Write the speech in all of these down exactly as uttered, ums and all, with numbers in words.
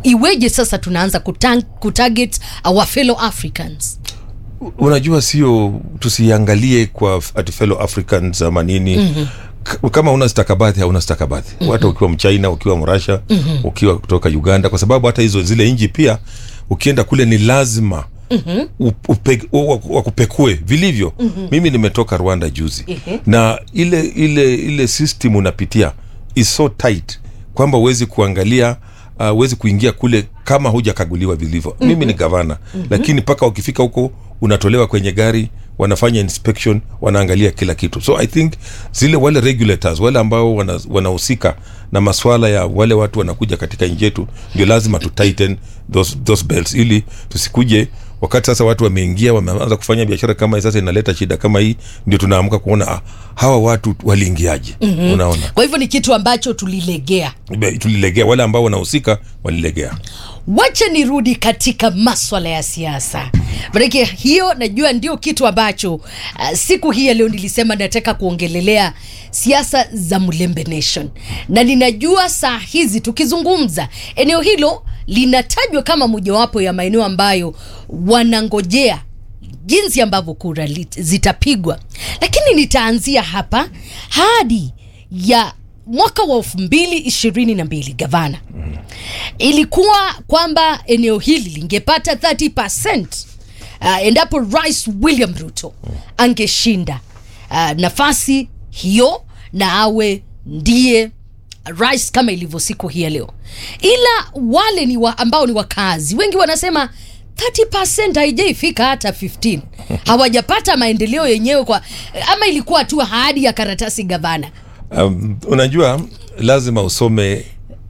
iweje sasa tunaanza kutang- kutarget our fellow Africans? Unajua sio tusiangalie kwa at fellow Africans ama nini. Mm-hmm. K- kama una stakabadhi hauna stakabadhi. Mm-hmm. Hata ukiwa Mchina, ukiwa Mrussia, mm-hmm. ukiwa kutoka Uganda, kwa sababu hata hizo zile nchi pia ukienda kule ni lazima mm-hmm. upe, wakupekue vilivyo. Mm-hmm. Mimi nimetoka Rwanda juzi. Mm-hmm. Na ile ile ile system unapitia is so tight kwamba uwezi kuangalia uh, uwezi kuingia kule kama hujakaguliwa vilivyo. Mm-hmm. Mimi ni gavana. Mm-hmm. Lakini paka ukifika huko unatolewa kwenye gari, wanafanya inspection, wanaangalia kila kitu. So I think zile wale regulators, wale ambao wanahusika wana na masuala ya wale watu wanakuja katika nchi yetu, ndio lazima tu tighten those those belts, ili tusikuje wakati sasa watu wameingia wameanza kufanya biashara kama hii, sasa inaleta shida kama hii, ndio tunaamka kuona ah, hawa watu waliingiaje. Mm-hmm. Unaona, kwa hivyo ni kitu ambacho tulilegea tulilegea wale ambao wanahusika walilegea. Wacha nirudi katika maswala ya siasa. Maana hiyo najua ndio kitu ambacho uh, siku hii leo nilisema nataka kuongelelea siasa za Mulembe Nation. Na ninajua saa hizi tukizungumza eneo hilo linatajwa kama mojawapo ya maeneo ambayo wanangojea jinsi ambavyo kura zitapigwa. Lakini nitaanzia hapa hadi ya mwaka wa elfu mbili ishirini na mbili gavana. Mm. Ilikuwa kwamba eneo hili lingepata thirty percent uh, endapo Rais William Ruto mm. angeshinda uh, nafasi hiyo na awe ndiye rais kama ilivyo siku hii leo. Ila wale ni wa, ambao ni wakazi wengi wanasema thirty percent haijaifika hata fifteen. Hawajapata maendeleo yenyewe kwa ama ilikuwa tu ahadi ya karatasi gavana. Um, unajua lazima usome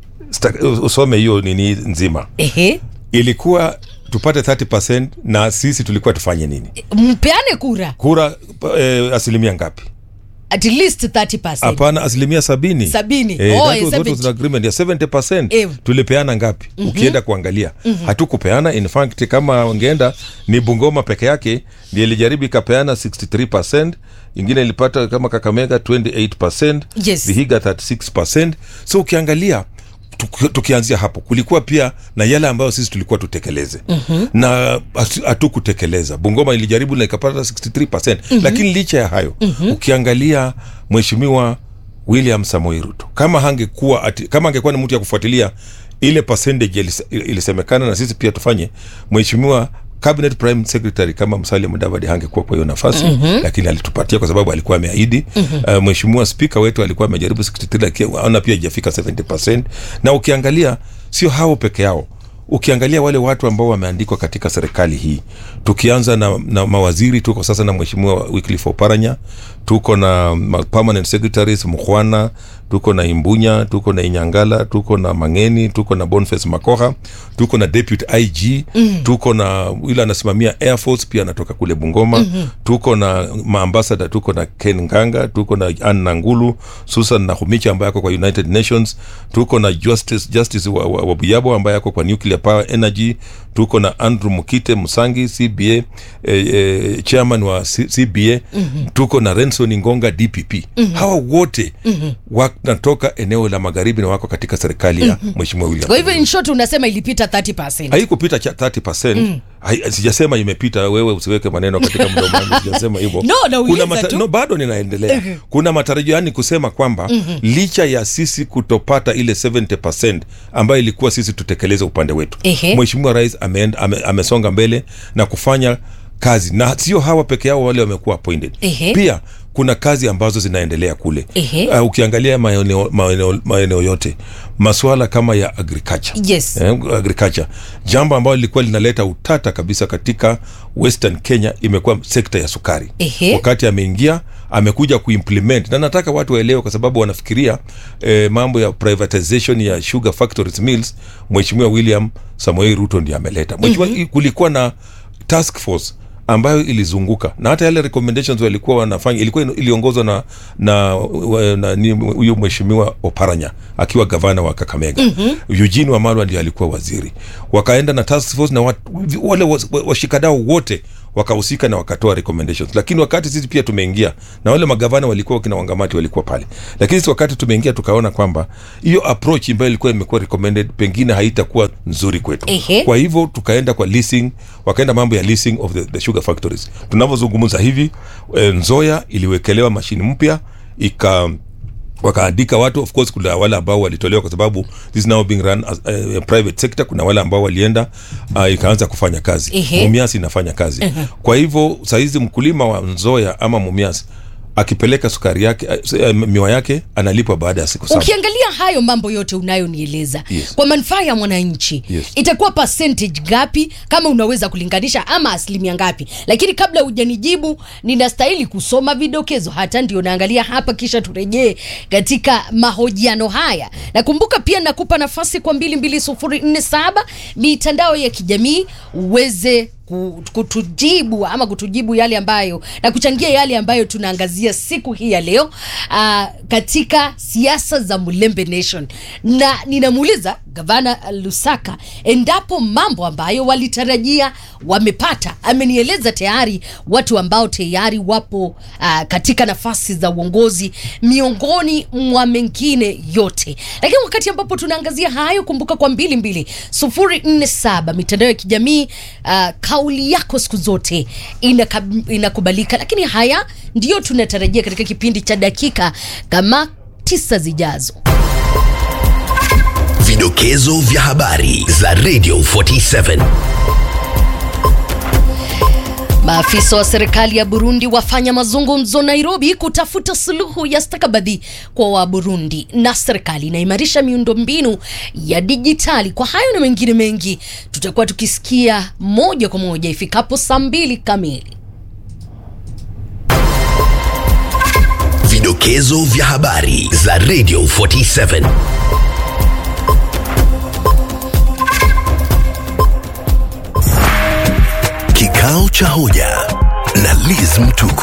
usome hiyo nini nzima. Ehe. Ilikuwa tupate thirty percent na sisi tulikuwa tufanye nini? Mpeane kura. Kura eh, asilimia ngapi? At least thirty percent. Hapana, asilimia sabini. Sabini. Eh, oh, that was an agreement ya seventy percent. Eh. Tulipeana ngapi? Mm-hmm. Ukienda kuangalia. Mm-hmm. Hatukupeana. In fact, kama wangeenda ni Bungoma peke yake ndiye ilijaribu ikapeana sixty-three percent. Ingine ilipata kama Kakamega twenty-eight percent. Yes. Vihiga thirty-six percent. So ukiangalia tukianzia hapo kulikuwa pia na yale ambayo sisi tulikuwa tutekeleze. Mm-hmm. Na hatukutekeleza. Bungoma ilijaribu na ikapata sixty-three percent. Mm-hmm. Lakini licha ya hayo, mm-hmm. ukiangalia Mheshimiwa William Samoei Ruto kama hangekuwa ati, kama angekuwa ni mtu ya kufuatilia ile percentage ilisemekana na sisi pia tufanye, Mheshimiwa Cabinet Prime Secretary kama Musalia Mudavadi hangekuwa kwa hiyo nafasi. Mm-hmm. Lakini alitupatia kwa sababu alikuwa ameahidi. Mm-hmm. Uh, Mheshimiwa Speaker wetu alikuwa amejaribu sixty-three, lakini ana pia haijafika seventy percent. Na ukiangalia sio hao peke yao, ukiangalia wale watu ambao wameandikwa katika serikali hii, tukianza na, na mawaziri, tuko sasa na Mheshimiwa Wycliffe Oparanya, tuko na permanent secretaries Mukhwana, tuko na Imbunya, tuko na Inyangala, tuko na Mangeni, tuko na Boniface Makoha, tuko na Deputy I G. Mm-hmm. Tuko na yule anasimamia Air Force pia anatoka kule Bungoma. Mm-hmm. Tuko na maambassador, tuko na Ken Nganga, tuko na Anne Nangulu, Susan Nakhumicha ambaye yako kwa United Nations, tuko na Justice Justice wa, wa, wa Buyabo ambaye yako kwa Nuclear Power Energy, tuko na Andrew Mukite Musangi C B A eh, eh, chairman wa C B A. Mm-hmm. Tuko na Renson Ngonga D P P. Mm-hmm. Hawa wote mm-hmm. wanatoka eneo la magharibi na wako katika serikali ya mm-hmm. Mheshimiwa William. Kwa hivyo in short unasema ilipita thirty percent. Haikupita thirty percent. Mm. Hai, sijasema imepita, wewe usiweke maneno katika mdomo wangu, sijasema hivyo. No, no, kuna mata- no, bado ninaendelea. Uh-huh. Kuna matarajio yani kusema kwamba uh-huh. licha ya sisi kutopata ile seventy percent ambayo ilikuwa sisi tutekeleze upande wetu. Uh-huh. Mheshimiwa Rais ameenda ame, amesonga mbele na kufanya kazi, na sio hawa peke yao wale wamekuwa appointed. Uh-huh. Pia kuna kazi ambazo zinaendelea kule. Uh-huh. Uh, ukiangalia maeneo, maeneo, maeneo yote masuala kama ya agriculture. Yes. Eh, agriculture. Jambo ambalo lilikuwa linaleta utata kabisa katika Western Kenya imekuwa sekta ya sukari. Uh-huh. Wakati ameingia amekuja kuimplement, na nataka watu waelewe kwa sababu wanafikiria eh, mambo ya privatization ya sugar factories mills Mheshimiwa William Samoei Ruto ndiye ameleta. Mheshimiwa, uh-huh. kulikuwa na task force ambayo ilizunguka na hata yale recommendations walikuwa wanafanya ilikuwa iliongozwa na na huyo Mheshimiwa Oparanya akiwa gavana wa Kakamega. Mm-hmm. Eugene Wamalwa ndiye alikuwa waziri. Wakaenda na task force na wat, wale washikadau wote wakahusika na wakatoa recommendations. Lakini wakati sisi pia tumeingia na wale magavana walikuwa kina Wangamati walikuwa pale, lakini sisi wakati tumeingia tukaona kwamba hiyo approach ambayo ilikuwa imekuwa recommended pengine haitakuwa nzuri kwetu. Ehe. Kwa hivyo tukaenda kwa leasing, wakaenda mambo ya leasing of the, the sugar factories. Tunavyozungumza hivi, e, Nzoia iliwekelewa mashini mpya, ika wakaandika watu. Of course kuna wale ambao walitolewa kwa sababu this now being run as a uh, private sector. Kuna wale ambao walienda uh, ikaanza kufanya kazi. Ehe. Mumias inafanya kazi. Ehe. Kwa hivyo saizi mkulima wa Nzoia ama Mumias akipeleka sukari yake uh, miwa yake analipwa baada ya siku saba. Ukiangalia hayo mambo yote unayonieleza, yes, kwa manufaa ya mwananchi, yes, itakuwa percentage gapi kama unaweza kulinganisha, ama asilimia ngapi? Lakini kabla hujanijibu, ninastahili kusoma vidokezo, hata ndio naangalia hapa, kisha turejee katika mahojiano haya. Nakumbuka pia nakupa nafasi kwa mbili mbili sufuri nne saba mitandao ya kijamii uweze kutujibu ama kutujibu yale ambayo na kuchangia yale ambayo tunaangazia siku hii ya leo uh, katika siasa za Mulembe Nation. Na ninamuuliza Gavana Lusaka endapo mambo ambayo walitarajia wamepata. Amenieleza tayari watu ambao tayari wapo uh, katika nafasi za uongozi miongoni mwa mengine yote. Lakini wakati ambapo tunaangazia hayo, kumbuka kwa mbili mbili sufuri nne saba mitandao ya kijamii, uh, kauli yako siku zote inakab, inakubalika. Lakini haya ndio tunatarajia katika kipindi cha dakika kama tisa zijazo. Vidokezo vya habari za Radio arobaini na saba. Maafisa wa serikali ya Burundi wafanya mazungumzo Nairobi kutafuta suluhu ya stakabadhi kwa wa Burundi, na serikali inaimarisha miundombinu ya dijitali. Kwa hayo na mengine mengi tutakuwa tukisikia moja kwa moja ifikapo saa mbili kamili. Vidokezo vya habari za Radio arobaini na saba. Kikao cha hoja na Liz Mtuku.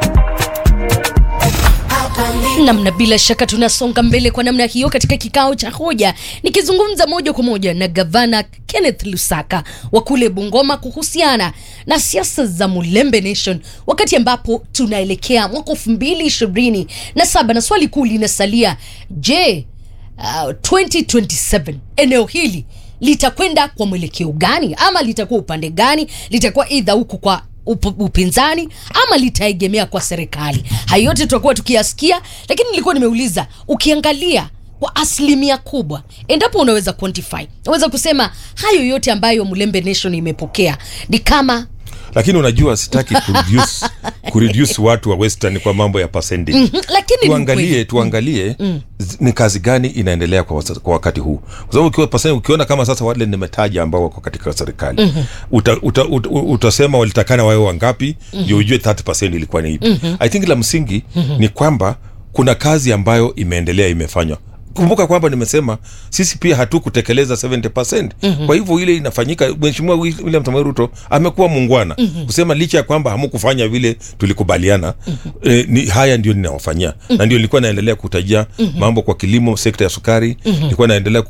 Namna bila shaka tunasonga mbele kwa namna hiyo katika kikao cha hoja, nikizungumza moja kwa moja na Gavana Kenneth Lusaka wa kule Bungoma kuhusiana na siasa za Mulembe Nation, wakati ambapo tunaelekea mwaka elfu mbili ishirini na saba na swali kuu linasalia, je, uh, twenty twenty-seven eneo hili litakwenda kwa mwelekeo gani, ama litakuwa upande gani? Litakuwa either huko kwa upinzani ama litaegemea kwa serikali? Hayo yote tutakuwa tukiyasikia, lakini nilikuwa nimeuliza, ukiangalia kwa asilimia kubwa, endapo unaweza quantify, unaweza kusema hayo yote ambayo Mulembe Nation imepokea ni kama. Lakini unajua sitaki kureduce kureduce watu wa Western kwa mambo ya percentage. Mm-hmm. Lakini tuangalie tuangalie mm. ni kazi gani inaendelea kwa, kwa wakati huu. Kwa sababu ukiwa percentage, ukiona kama sasa wale nimetaja ambao wako katika serikali, mm-hmm. uta, uta, uta, utasema walitakana wawe wangapi ndio mm-hmm. ujue thirty percent ilikuwa ni ipi. Mm-hmm. I think la msingi mm-hmm. ni kwamba kuna kazi ambayo imeendelea imefanywa. Kumbuka kwamba nimesema sisi pia hatukutekeleza seventy percent. Mm-hmm. Kwa hivyo ile inafanyika, Mheshimiwa William Samoei Ruto amekuwa muungwana, mm-hmm. kusema licha ya kwamba hamukufanya vile tulikubaliana, mm-hmm. eh, ni haya ndio ninawafanyia. Mm-hmm. Na ndio nilikuwa naendelea kutajia mm-hmm. mambo kwa kilimo, sekta ya sukari, mm-hmm. nilikuwa naendelea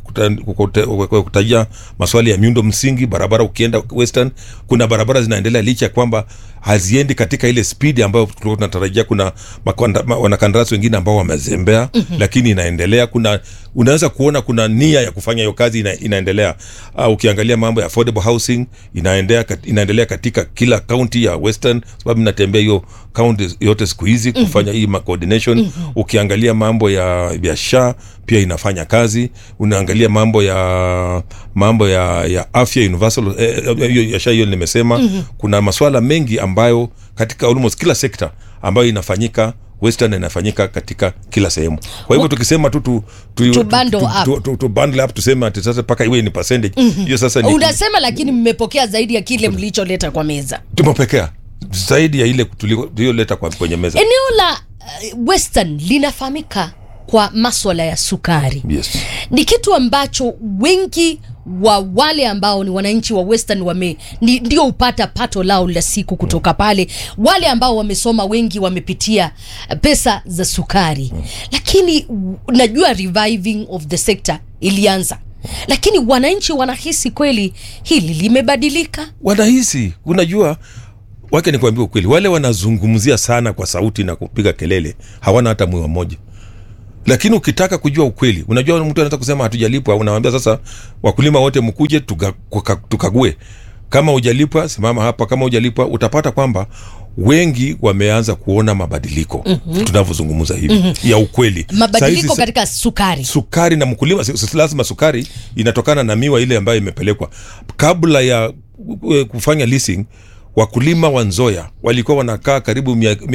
kutajia maswali ya miundo msingi, barabara. Ukienda Western kuna barabara zinaendelea licha ya kwamba haziendi katika ile speed ambayo tulikuwa tunatarajia. Kuna wanakandarasi wengine ambao wamezembea, mm-hmm. lakini inaendelea. Kuna unaweza kuona kuna nia ya kufanya hiyo kazi ina, inaendelea. Uh, ukiangalia mambo ya affordable housing inaendelea inaendelea katika kila county ya Western, sababu natembea hiyo county yote siku hizi kufanya mm-hmm. hii coordination. Mm-hmm. Ukiangalia mambo ya biashara pia inafanya kazi. Unaangalia mambo ya mambo ya ya afya universal hiyo eh, hiyo nimesema. Mm-hmm. Kuna masuala mengi ambayo katika almost kila sekta ambayo inafanyika Western, inafanyika katika kila sehemu. Kwa hivyo tukisema tu tu tu to bundle up tu, tu, tu bundle up tuseme ati sasa paka iwe ni percentage hiyo. Mm-hmm. Sasa ni unasema, lakini mmepokea zaidi ya kile mlicholeta kwa meza. Tumepokea zaidi ya ile tuliyoleta kwa kwenye meza. Eneo la uh, Western linafahamika kwa masuala ya sukari. Yes. Ni kitu ambacho wengi wa wale ambao ni wananchi wa Western wame ni, ndio upata pato lao la siku kutoka pale. Wale ambao wamesoma wengi wamepitia pesa za sukari. Mm. Lakini najua reviving of the sector ilianza. Lakini wananchi wanahisi kweli hili limebadilika. Wanahisi, unajua wake nikwambia ukweli, wale wanazungumzia sana kwa sauti na kupiga kelele hawana hata mwiwa moja. Lakini ukitaka kujua ukweli, unajua mtu anataka kusema hatujalipwa, unamwambia sasa wakulima wote mkuje tukague. Kama hujalipwa simama hapa, kama hujalipwa utapata kwamba wengi wameanza kuona mabadiliko mm-hmm. tunavyozungumza hivi mm-hmm. ya ukweli. Mabadiliko Saizi, katika sukari. Sukari na mkulima, lazima sukari inatokana na miwa ile ambayo imepelekwa. Kabla ya kufanya leasing, wakulima wa Nzoia walikuwa wanakaa karibu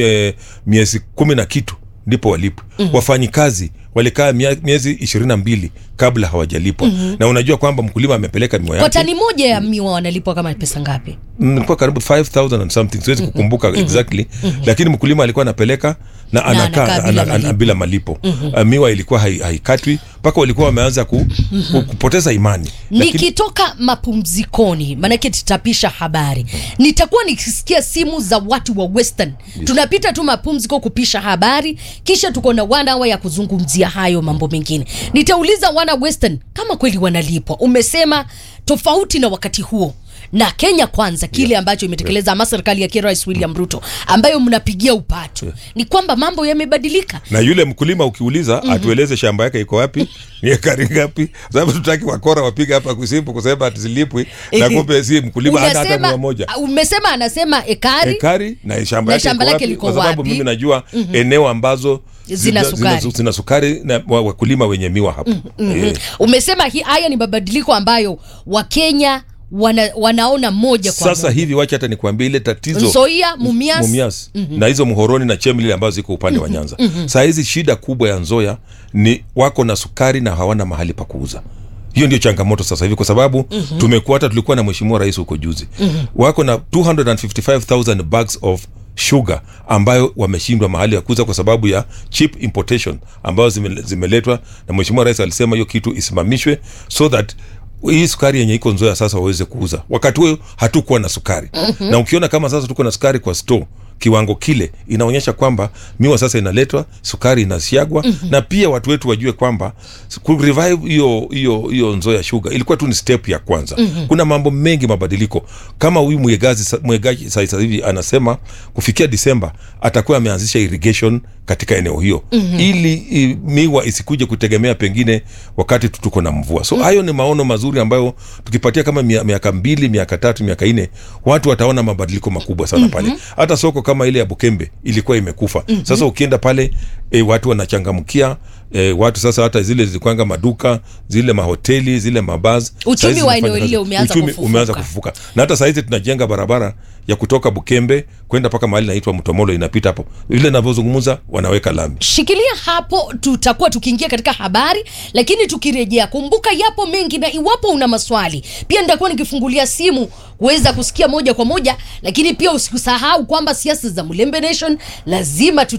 miezi kumi na kitu ndipo walipwe. Mm-hmm. Wafanyikazi walikaa miezi ishirini na mbili kabla hawajalipwa. Mm-hmm. Na unajua kwamba mkulima amepeleka miwa yake. Kwa tani moja ya miwa wanalipwa kama pesa ngapi? Nilikuwa karibu five thousand and something. Siwezi mm-hmm. kukumbuka mm-hmm. exactly. Mm-hmm. Lakini mkulima alikuwa anapeleka na anakaa bila, ana, ana, bila malipo. Mm-hmm. Uh, miwa ilikuwa haikatwi mpaka walikuwa wameanza ku, mm-hmm. kupoteza imani. Nikitoka Lakini... mapumzikoni, manake tutapisha habari. Nitakuwa nikisikia simu za watu wa Western. Yes. Tunapita tu mapumziko kupisha habari, kisha tuko na one hour ya kuzungumzia hayo mambo mengine. Nitauliza wana Western kama kweli wanalipwa. Umesema tofauti na wakati huo na Kenya Kwanza kile yeah. ambacho imetekeleza yeah. ama serikali ya Rais William Ruto ambayo mnapigia upato yeah. ni kwamba mambo yamebadilika. Na yule mkulima ukiuliza mm-hmm. atueleze shamba yake iko wapi, ni ekari ngapi, sababu tutaki wakora wapiga hapa kusimpo kusema atilipwi na kumbe si mkulima hana hata mmoja moja. Umesema anasema ekari ekari na shamba yake iko wapi, kwa sababu mimi najua mm-hmm. eneo ambazo zina sukari zina, zina sukari na wakulima wenye miwa hapo. Mm-hmm. Yeah. Umesema hii haya ni mabadiliko ambayo Wakenya Wana, wanaona moja kwa sasa moja. Hivi wacha hata nikwambie ile tatizo Nzoia, Mumias, Mumias mm-hmm. na hizo Muhoroni na Chemili ambazo ziko upande mm-hmm. wa Nyanza. Mm-hmm. Saa hizi shida kubwa ya Nzoia ni wako na sukari na hawana mahali pa kuuza. Hiyo ndio changamoto sasa hivi, kwa sababu mm-hmm. tumekuwa hata tulikuwa na mheshimiwa rais huko juzi. Mm-hmm. Wako na two hundred fifty-five thousand bags of sugar ambayo wameshindwa mahali ya kuuza kwa sababu ya cheap importation ambayo zime, zimeletwa, na mheshimiwa rais alisema hiyo kitu isimamishwe so that hii sukari yenye iko Nzoia sasa waweze kuuza. Wakati huo hatukuwa na sukari. Mm-hmm. Na ukiona kama sasa tuko na sukari kwa store, kiwango kile inaonyesha kwamba miwa sasa inaletwa, sukari inasiagwa. Mm-hmm. Na pia watu wetu wajue kwamba ku revive hiyo hiyo hiyo Nzoia sugar ilikuwa tu ni step ya kwanza. Mm-hmm. Kuna mambo mengi mabadiliko. Kama huyu Mwegazi Mwegazi sasa hivi anasema kufikia Disemba atakuwa ameanzisha irrigation katika eneo hiyo. Mm-hmm. Ili i, miwa isikuje kutegemea pengine wakati tuko na mvua. So hayo mm-hmm. ni maono mazuri ambayo tukipatia kama miaka mbili, miaka tatu, miaka nne, watu wataona mabadiliko makubwa sana pale. Mm-hmm. Hata soko kama ile ya Bukembe ilikuwa imekufa. Mm-hmm. Sasa ukienda pale e, watu wanachangamkia e, watu sasa hata zile zilikwanga maduka, zile mahoteli, zile mabaz. Uchumi wa eneo ile umeanza kufufuka. Umeanza kufufuka. Na hata sasa hizi tunajenga barabara ya kutoka Bukembe kwenda paka mahali inaitwa Mtomolo, inapita hapo. Ile ninavyozungumza wanaweka lami. Shikilia hapo, tutakuwa tukiingia katika habari, lakini tukirejea kumbuka yapo mengi, na iwapo una maswali pia nitakuwa nikifungulia simu kuweza kusikia moja kwa moja, lakini pia usikusahau kwamba siasa za Mulembe Nation lazima tu